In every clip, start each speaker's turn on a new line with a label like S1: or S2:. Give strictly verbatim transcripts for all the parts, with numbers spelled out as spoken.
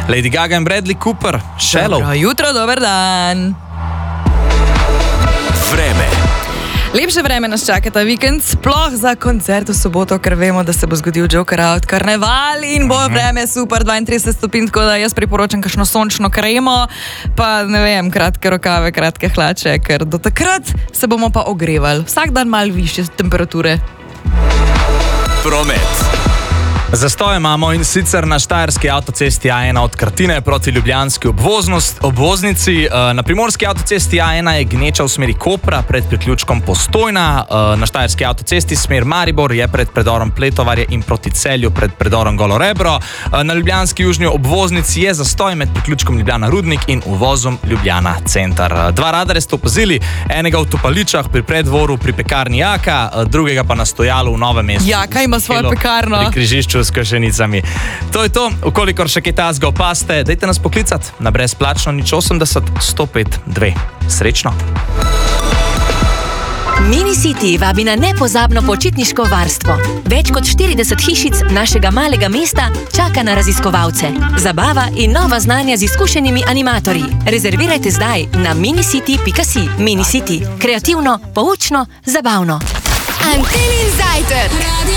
S1: Lady Gaga in Bradley Cooper, Shallow.
S2: Dobro jutro, dober dan.
S3: Vreme.
S2: Lepše vreme nas čaka ta vikend, sploh za koncert v soboto, ker vemo, da se bo zgodil Joker Out karneval in bo vreme super, dvaintrideset stopinj, tako da jaz priporočam kakšno sončno kremo, pa ne vem, kratke rokave, kratke hlače, ker do takrat se bomo pa ogrevali. Vsak dan malo višje temperature.
S3: Promet.
S1: Zastoj imamo in sicer na štajerski avtocesti A ena od Krtine proti ljubljanski obvoznici. Na primorski avtocesti A ena je gneča v smeri Kopra pred priključkom Postojna. Na štajerski avtocesti smer Maribor je pred predorom Pletovarje in proti Celju pred predorom Golo Rebro. Na ljubljanski južni obvoznici je zastoj med priključkom Ljubljana Rudnik in uvozom Ljubljana Center. Dva radarja ste opazili, enega v Topaličah pri predvoru pri pekarni Jaka, drugega pa na stojalu v Novem mestu.
S2: Jaka ima svojo pekarno.
S1: Pri križišču s Košenicami. To je to, ukolikor še kaj tazga opaste, dajte nas poklicati na brezplačno nič osemdeset sto pet dve. Srečno!
S4: Minicity vabi na nepozabno počitniško varstvo. Več kot štirideset hišic našega malega mesta čaka na raziskovalce. Zabava in nova znanja z izkušenimi animatorji. Rezervirajte zdaj na minicity pika si. Minicity. Kreativno, poučno, zabavno.
S5: Antenin zajtrk.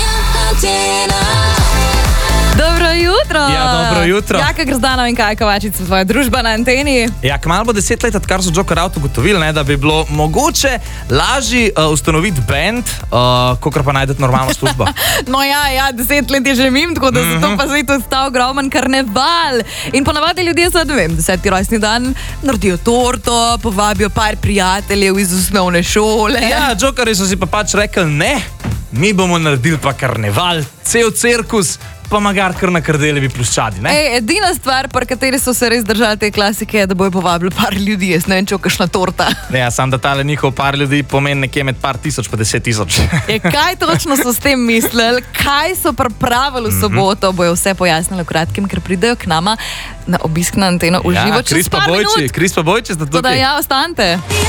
S2: Dobro jutro!
S1: Ja, dobro jutro.
S2: Jaka Grzdana in Kaj Kovačica, tvoja družba na Anteni.
S1: Ja, kmalu bo deset let, odkar so Joker Out ugotovili, ne, da bi bilo mogoče lažje uh, ustanoviti band, uh, kakor pa najdete normalno službo.
S2: No ja, ja, deset let je že mim, tako da mm -hmm. zato pa se je to stal ogromen karneval. In ponavadi ljudje za, ne vem, deseti rojstni dan naredijo torto, povabijo par prijateljev iz osnovne šole.
S1: Ja, Jokerji so si pa pač rekli, ne, mi bomo naredili pa karneval, cel cirkus, pa magar kar na Kardeljevi ploščadi, ne?
S2: Ej, edina stvar, pri kateri so se res držali te klasike, je, da bojo povabili par ljudi, jaz ne vem, če kakšna torta.
S1: Ja, sam da tale njihov par ljudi pomeni nekje med par tisoč pa deset tisoč.
S2: Je, kaj točno so s tem mislili, kaj so pripravili v soboto, bojo vse pojasnili v kratkem, ker pridejo k nama na obisk na Anteno v živo čez par minut.
S1: Kris pa Bojči, sta tukaj.
S2: Toda ja, ostanite.